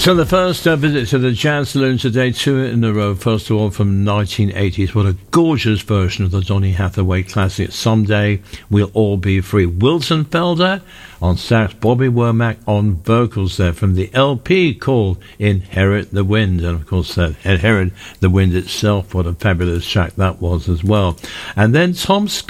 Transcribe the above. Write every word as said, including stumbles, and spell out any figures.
So the first uh, visit to the Jazz Saloon today, two in a row. First of all, from nineteen eighties. What a gorgeous version of the Donny Hathaway classic, Someday We'll All Be Free. Wilson Felder on sax, Bobby Womack on vocals there from the L P called Inherit the Wind. And of course, that Inherit the Wind itself, what a fabulous track that was as well. And then Tom Scott